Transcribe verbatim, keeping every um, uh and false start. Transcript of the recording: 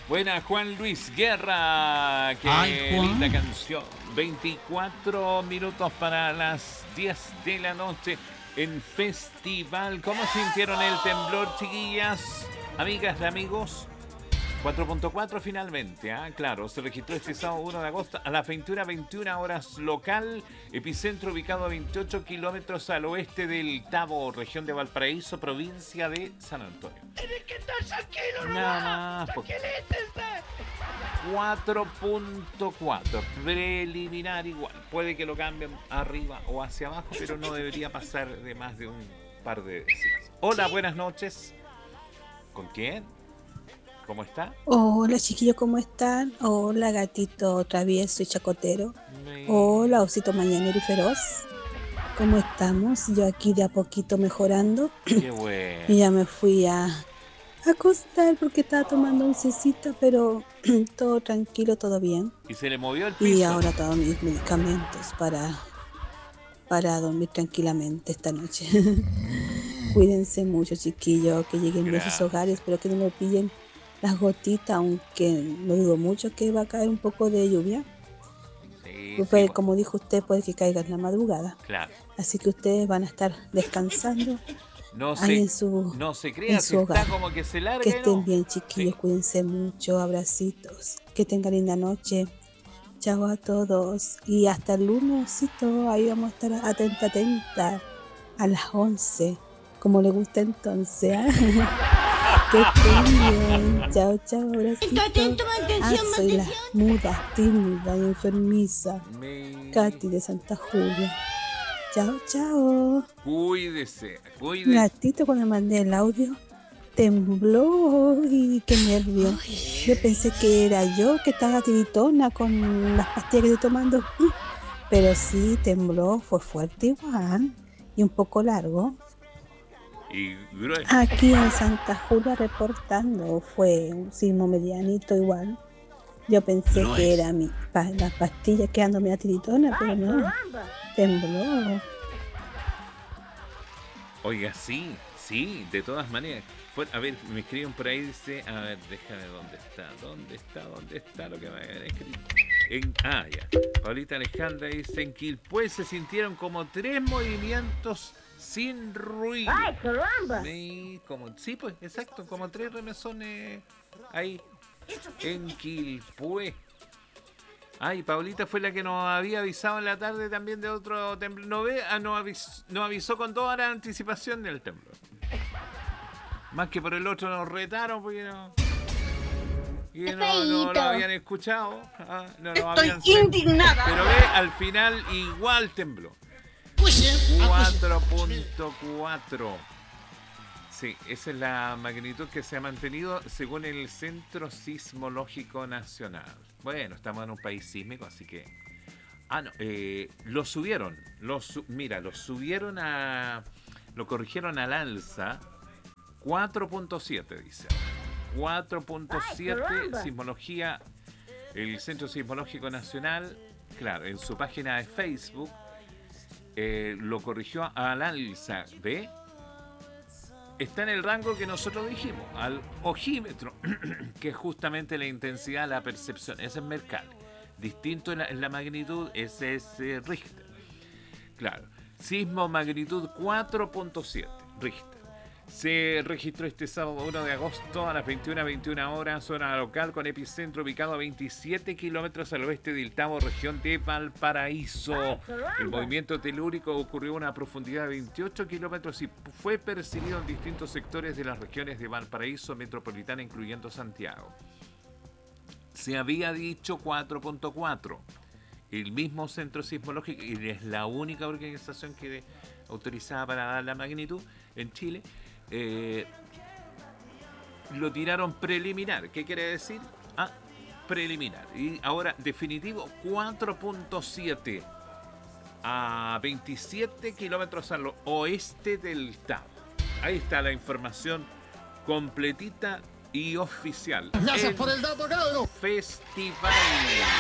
Buena, Juan Luis Guerra. Qué Ay, Juan. linda canción. veinticuatro minutos para las diez de la noche en Festival. ¿Cómo sintieron el temblor, chiquillas? Amigas de amigos. cuatro punto cuatro finalmente, ah, claro, se registró este sábado uno de agosto a las veintiuna veintiuna horas local, epicentro ubicado a veintiocho kilómetros al oeste del Tabo, región de Valparaíso, provincia de San Antonio. Tienes que estar tranquilo, Nada más, cuatro punto cuatro, preliminar igual, puede que lo cambien arriba o hacia abajo, pero no debería pasar de más de un par de décimas. Hola, buenas noches. ¿Con quién? ¿Cómo está? Hola chiquillos, ¿cómo están? Hola gatito travieso y chacotero. Me... Hola osito mañanero y feroz. ¿Cómo estamos? Yo aquí de a poquito mejorando. Qué bueno. Y ya me fui a acostar porque estaba tomando un cecito, pero todo tranquilo, todo bien. Y se le movió el piso. Y ahora tomo mis medicamentos para, para dormir tranquilamente esta noche. Cuídense mucho chiquillos, que lleguen bien a sus hogares, pero que no lo pillen las gotitas, aunque no dudo mucho que va a caer un poco de lluvia. Sí, pues, sí, como dijo usted, puede que caiga en la madrugada. Claro. Así que ustedes van a estar descansando no ahí se, en su, no se crea en su hogar. Está como que se larga, que estén ¿no? bien chiquillos, sí. Cuídense mucho, abracitos, que tengan linda noche. Chao a todos y hasta el lunesito, ahí vamos a estar atenta, atenta a las once, como le gusta entonces, ¿eh? Que estén bien. Chao, chao, abracito. Atento, mantención, ah, soy mantención. la muda, tímida y enfermiza. Me... Katy de Santa Julia. Chao, chao. Cuídese, cuídese. Gatito, cuando mandé el audio, tembló y qué nervio. Yo pensé que era yo que estaba tiritona con las pastillas que estoy tomando. Pero sí, tembló, fue fuerte igual y un poco largo. Y grueso. Aquí en Santa Julia reportando, fue un sismo medianito igual. Yo pensé no que es. era mi pa, las pastillas quedando media tiritona, pero no, tembló. Oiga, sí, sí, de todas maneras. Fue, a ver, me escriben por ahí, dice, a ver, déjame, ¿dónde está? ¿Dónde está? ¿Dónde está lo que me habían escrito? En, ah, ya. Paulita Alejandra dice, en Quilpué se sintieron como tres movimientos sin ruido. ¡Ay, caramba! Sí, como, sí, pues, exacto, como tres remesones ahí en Quilpué. Ay, Paulita fue la que nos había avisado en la tarde también de otro temblor. No ve, ah, nos, avisó, nos avisó con toda la anticipación del temblor. Más que por el otro nos retaron porque no, y no, no lo habían escuchado. Ah, no lo Estoy habían indignada. Pero ve, al final igual tembló. cuatro punto cuatro. Sí, esa es la magnitud que se ha mantenido según el Centro Sismológico Nacional. Bueno, estamos en un país sísmico, así que... Ah, no, eh, lo subieron. Lo su... Mira, lo subieron a... Lo corrigieron al alza. cuatro punto siete, dice. cuatro punto siete, sismología. El Centro Sismológico Nacional, claro, en su página de Facebook, eh, lo corrigió al alza. ¿Ve? Está en el rango que nosotros dijimos, al ojímetro, que es justamente la intensidad, la percepción. Ese es Mercalli. Distinto en la, en la magnitud, ese es eh, Richter. Claro, sismo magnitud cuatro punto siete, Richter. Se registró este sábado uno de agosto a las veintiuna veintiuna horas, zona local con epicentro ubicado a veintisiete kilómetros al oeste del Tabo, región de Valparaíso. El movimiento telúrico ocurrió a una profundidad de veintiocho kilómetros y fue percibido en distintos sectores de las regiones de Valparaíso metropolitana, incluyendo Santiago. Se había dicho cuatro punto cuatro. El mismo centro sismológico, y es la única organización que autorizada para dar la magnitud en Chile, eh, lo tiraron preliminar. ¿Qué quiere decir? Ah, preliminar. Y ahora definitivo cuatro punto siete a veintisiete kilómetros al oeste del Tabo. Ahí está la información completita y oficial. Gracias por el dato, cabrón. Festival.